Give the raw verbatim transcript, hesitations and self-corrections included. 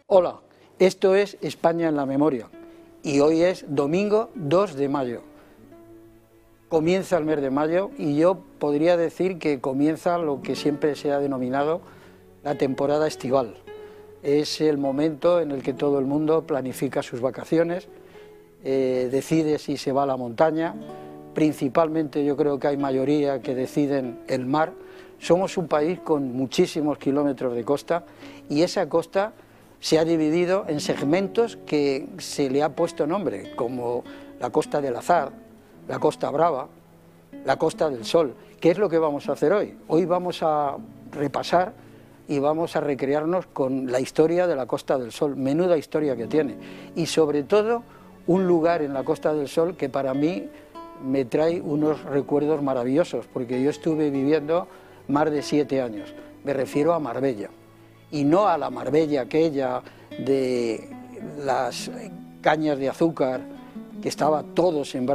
Hola, esto es España en la memoria y hoy es domingo dos de mayo. Comienza el mes de mayo y yo podría decir que comienza lo que siempre se ha denominado la temporada estival. Es el momento en el que todo el mundo planifica sus vacaciones, eh, decide si se va a la montaña. Principalmente yo creo que hay mayoría que deciden el mar. Somos un país con muchísimos kilómetros de costa y esa costa se ha dividido en segmentos que se le ha puesto nombre, como la Costa del Azar, la Costa Brava, la Costa del Sol. ¿Qué es lo que vamos a hacer hoy? Hoy vamos a repasar y vamos a recrearnos con la historia de la Costa del Sol, menuda historia que tiene, y sobre todo un lugar en la Costa del Sol que para mí me trae unos recuerdos maravillosos, porque yo estuve viviendo más de siete años, me refiero a Marbella, y no a la Marbella aquella de las cañas de azúcar, que estaba todo sembrado